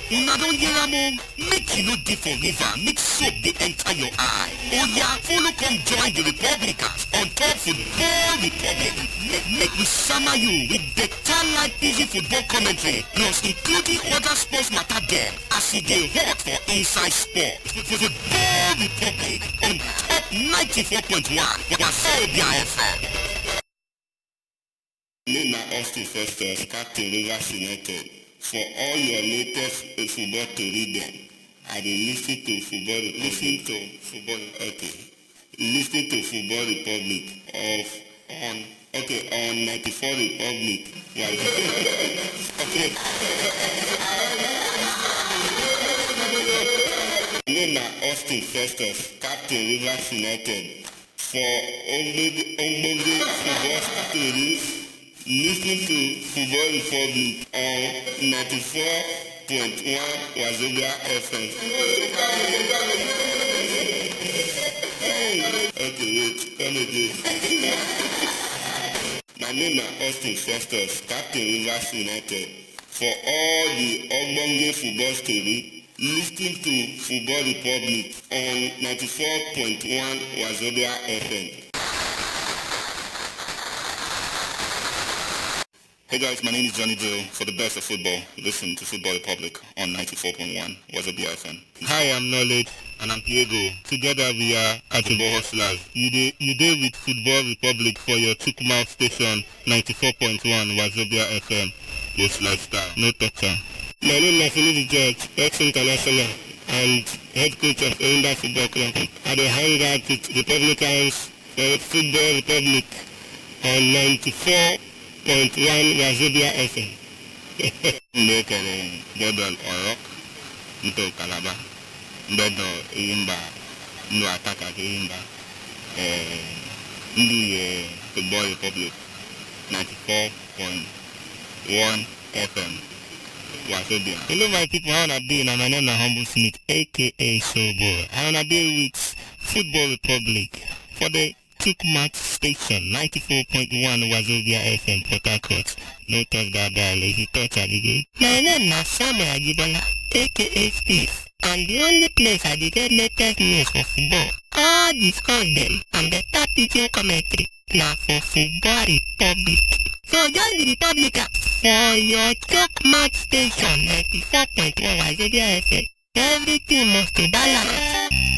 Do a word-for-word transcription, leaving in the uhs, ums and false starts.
Una don hear am o, make you no dey for river, make soap dey enter your eye. Oya, follow come join the Republicans on top Football Republic. Make we summer you with better live P V football commentary, plus including other sports matter dem as e dey hot for inside sport. Football Republic on top ninety-four point one Wazobia F M. Name na Austin Festus, Captain Rivers United. For all your latest football tori dem, I dey lis ten to football lis ten to football okay. Lis ten to Football Republic of on okay on ninety-four Republic. Yeah. Okay. Name na Austin Festus, Captain Rivers United. For ogbonge football stories, listen to Football Republic on ninety-four point one Wazobia F M. Okay, wait, come again. My name is Austin Festus, Captain Rivers United. For all the ogbonge football story, listen to Football Republic on ninety-four point one Wazobia F M. Hey guys, my name is Johnny Joe. For the best of football, listen to Football Republic on ninety-four point one Wazobia F M. Hi, I'm Knowledge and I'm Diego. Together we are Atibo Hustlers. You dey you dey with Football Republic for your Chukwuma station ninety-four point one Wazobia F M. Post lifestyle, no toucher. My name is Philip George, ex-international and head coach of Erinda Football Club. I dey hang out with Republicans for Football Republic on ninety-four point one Wazobia F M. Ndekere Jordan Orok, Nto Kalaba, Ndodo Iyimba, Ndu Ataka Iyimba, Ndi Football Republic, ninety-four point one F M, Wazobia. Hello my people, how are you? My name is Humble Smith, aka Showboy. I wanna be with Football Republic for the Chukwuma station ninety-four point one Wazobia F M, Port Harcourt. No touch that dial, if you touch I be good. My name is Samuel Ajibola, aka Steve, and the only place I dey get latest news for football, all discuss them and better teaching commentary na for Football Republic. So join the Republican for your Chukwuma station ninety-four point one Wazobia F M. Everything must be balanced.